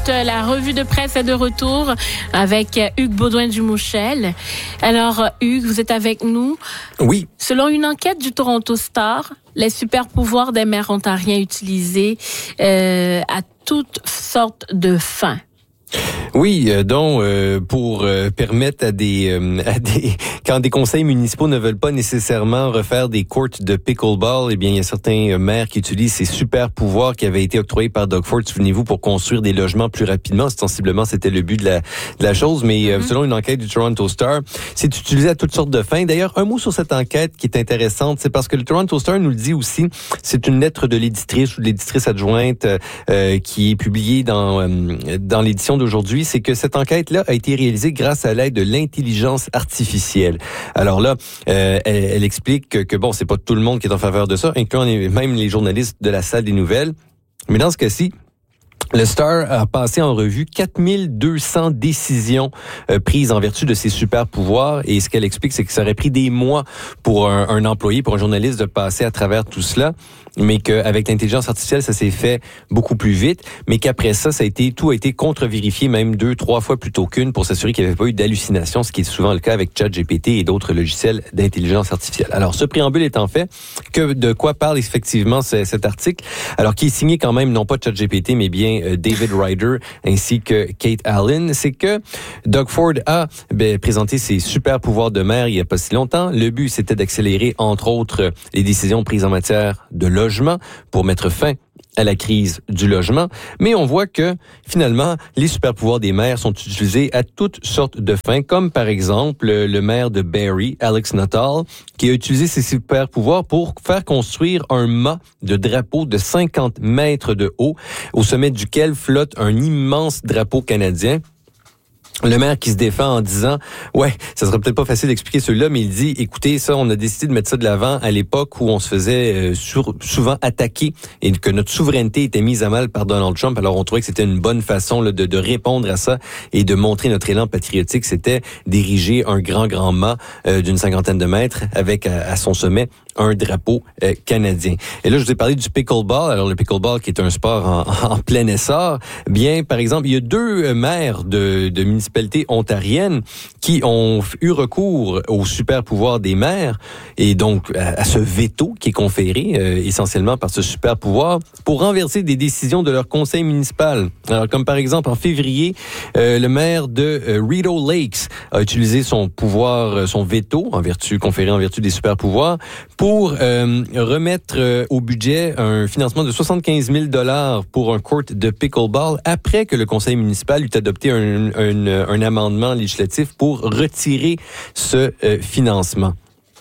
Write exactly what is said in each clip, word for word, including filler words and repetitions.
La revue de presse est de retour avec Hugues Baudouin-Dumouchel. Alors, Hugues, vous êtes avec nous. Oui. Selon une enquête du Toronto Star, les super pouvoirs des maires ontariens utilisés euh, à toutes sortes de fins. Oui, euh, donc euh, pour euh, permettre à des, euh, à des quand des conseils municipaux ne veulent pas nécessairement refaire des courts de pickleball, eh bien il y a certains maires qui utilisent ces super pouvoirs qui avaient été octroyés par Doug Ford, souvenez-vous, pour construire des logements plus rapidement. Ostensiblement, c'était le but de la, de la chose, mais euh, mm-hmm. selon une enquête du Toronto Star, c'est utilisé à toutes sortes de fins. D'ailleurs, un mot sur cette enquête qui est intéressante, c'est parce que le Toronto Star nous le dit aussi, c'est une lettre de l'éditrice ou de l'éditrice adjointe euh, qui est publiée dans euh, dans l'édition d'aujourd'hui. C'est que cette enquête-là a été réalisée grâce à l'aide de l'intelligence artificielle. Alors là, euh, elle, elle explique que, que bon, c'est pas tout le monde qui est en faveur de ça, incluant même les journalistes de la salle des nouvelles. Mais dans ce cas-ci, le Star a passé en revue quatre mille deux cents décisions euh, prises en vertu de ses super pouvoirs. Et ce qu'elle explique, c'est que ça aurait pris des mois pour un, un employé, pour un journaliste de passer à travers tout cela. Mais qu'avec l'intelligence artificielle, ça s'est fait beaucoup plus vite. Mais qu'après ça, ça a été, tout a été contre-vérifié, même deux, trois fois plutôt qu'une, pour s'assurer qu'il n'y avait pas eu d'hallucination, ce qui est souvent le cas avec ChatGPT et d'autres logiciels d'intelligence artificielle. Alors, ce préambule étant fait, que de quoi parle effectivement ce, cet article? Alors, qui est signé quand même, non pas ChatGPT, mais bien euh, David Ryder ainsi que Kate Allen, c'est que Doug Ford a ben, présenté ses super pouvoirs de maire il n'y a pas si longtemps. Le but, c'était d'accélérer, entre autres, les décisions prises en matière de logement pour mettre fin à la crise du logement. Mais on voit que, finalement, les super-pouvoirs des maires sont utilisés à toutes sortes de fins, comme par exemple le maire de Barrie, Alex Nuttall, qui a utilisé ses super-pouvoirs pour faire construire un mât de drapeau de cinquante mètres de haut, au sommet duquel flotte un immense drapeau canadien. Le maire qui se défend en disant, ouais, ça serait peut-être pas facile d'expliquer celui-là, mais il dit, écoutez, ça, on a décidé de mettre ça de l'avant à l'époque où on se faisait euh, sur, souvent attaquer et que notre souveraineté était mise à mal par Donald Trump. Alors, on trouvait que c'était une bonne façon là, de, de répondre à ça et de montrer notre élan patriotique. C'était d'ériger un grand, grand mât euh, d'une cinquantaine de mètres avec à, à son sommet un drapeau euh, canadien. Et là, je vous ai parlé du pickleball. Alors, le pickleball qui est un sport en, en plein essor. Bien, par exemple, il y a deux euh, maires de, de municipalités ontariennes qui ont eu recours au super pouvoir des maires et donc à, à ce veto qui est conféré euh, essentiellement par ce super pouvoir pour renverser des décisions de leur conseil municipal. Alors, comme par exemple, en février, euh, le maire de euh, Rideau Lakes a utilisé son pouvoir, son veto en vertu conféré en vertu des super pouvoirs pour euh, remettre euh, au budget un financement de soixante-quinze mille dollars pour un court de pickleball après que le conseil municipal eut adopté un, un, un amendement législatif pour retirer ce euh, financement.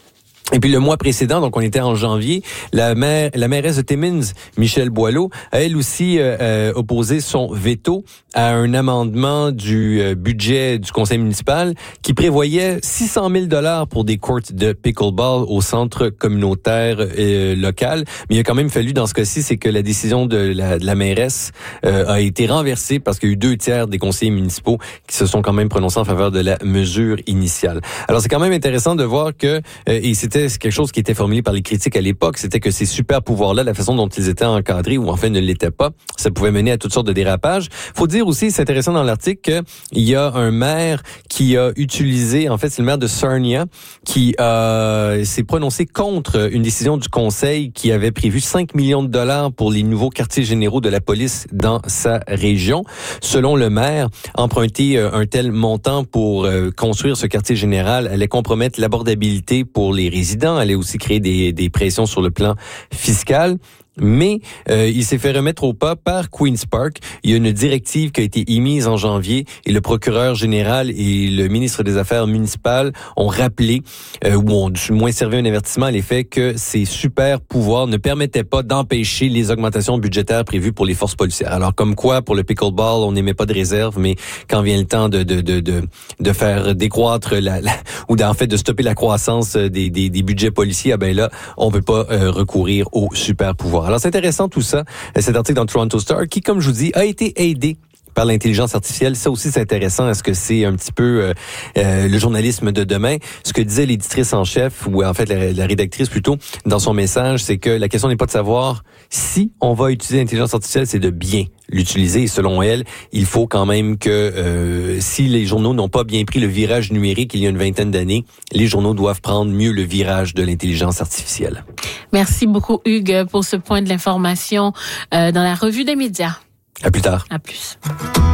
Et puis le mois précédent, donc on était en janvier, la maire, la mairesse de Timmins, Michelle Boileau, a elle aussi euh, euh, opposé son veto à un amendement du euh, budget du conseil municipal qui prévoyait six cent mille dollars pour des courts de pickleball au centre communautaire euh, local. Mais il a quand même fallu, dans ce cas-ci, c'est que la décision de la, de la mairesse euh, a été renversée parce qu'il y a eu deux tiers des conseillers municipaux qui se sont quand même prononcés en faveur de la mesure initiale. Alors c'est quand même intéressant de voir que, euh, et c'était c'est quelque chose qui était formulé par les critiques à l'époque, c'était que ces super pouvoirs-là, la façon dont ils étaient encadrés ou en fait ne l'étaient pas, ça pouvait mener à toutes sortes de dérapages. Faut dire aussi, c'est intéressant dans l'article, qu'il y a un maire qui a utilisé, en fait c'est le maire de Sarnia, qui euh, s'est prononcé contre une décision du conseil qui avait prévu cinq millions de dollars pour les nouveaux quartiers généraux de la police dans sa région. Selon le maire, emprunter un tel montant pour euh, construire ce quartier général allait compromettre l'abordabilité pour les résidents, allait aussi créer des, des pressions sur le plan fiscal. Mais euh, il s'est fait remettre au pas par Queen's Park. Il y a une directive qui a été émise en janvier et le procureur général et le ministre des Affaires municipales ont rappelé, euh, ou ont du moins servi un avertissement à l'effet que ces super pouvoirs ne permettaient pas d'empêcher les augmentations budgétaires prévues pour les forces policières. Alors comme quoi, pour le pickleball, on n'émet pas de réserve, mais quand vient le temps de de de de, de faire décroître la, la ou en fait de stopper la croissance des des, des budgets policiers, ah ben là, on peut pas euh, recourir aux super pouvoirs. Alors, c'est intéressant tout ça, cet article dans Toronto Star, qui, comme je vous dis, a été aidé par l'intelligence artificielle. Ça aussi, c'est intéressant. Est-ce que c'est un petit peu euh, euh, le journalisme de demain? Ce que disait l'éditrice en chef, ou en fait la, la rédactrice plutôt, dans son message, c'est que la question n'est pas de savoir si on va utiliser l'intelligence artificielle, c'est de bien l'utiliser. Et selon elle, il faut quand même que euh, si les journaux n'ont pas bien pris le virage numérique il y a une vingtaine d'années, les journaux doivent prendre mieux le virage de l'intelligence artificielle. Merci beaucoup, Hugues, pour ce point de l'information euh, dans la revue des médias. À plus tard. À plus.